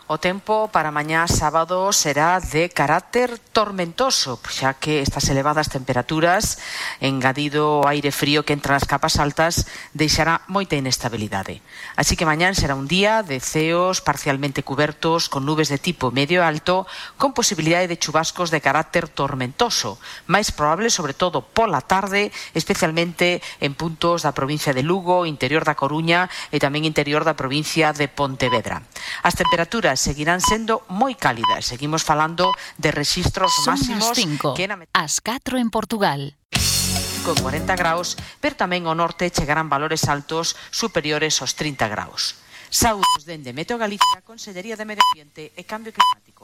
O tempo para mañá sábado será de carácter tormentoso, xa que estas elevadas temperaturas, engadido o aire frío que entra nas capas altas, deixará moita inestabilidade. Así que mañán será un día de ceos parcialmente cubertos con nubes de tipo medio alto, con posibilidade de chubascos de carácter tormentoso, máis probable sobre todo pola tarde, especialmente en puntos da provincia de Lugo, interior da Coruña e tamén interior da provincia de Pontevedra. As temperaturas seguirán sendo moi cálidas. Seguimos falando de rexistros máximos que as 4 en Portugal. Con 40 graus, pero tamén ao norte chegarán valores altos superiores aos 30 graus. Saúdos dende Meteo Galicia, Consellería de Medio Ambiente e Cambio Climático.